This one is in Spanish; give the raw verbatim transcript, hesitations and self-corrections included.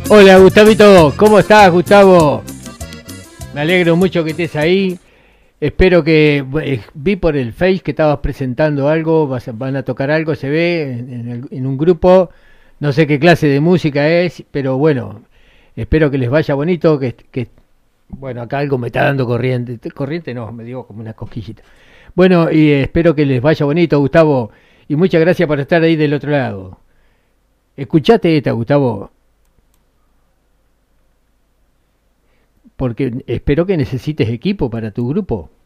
Hola Gustavito, ¿cómo estás, Gustavo? Me alegro mucho que estés ahí. Espero que eh, vi por el Face que estabas presentando algo, vas a- van a tocar algo, se ve en, en el- en un grupo. No sé qué clase de música es, pero bueno, espero que les vaya bonito. Que, que bueno, acá algo me está dando corriente. Corriente no, me dio como una cosquillita. Bueno, y eh, espero que les vaya bonito, Gustavo. Y muchas gracias por estar ahí del otro lado. Escuchate esta, Gustavo, porque espero que necesites equipo para tu grupo.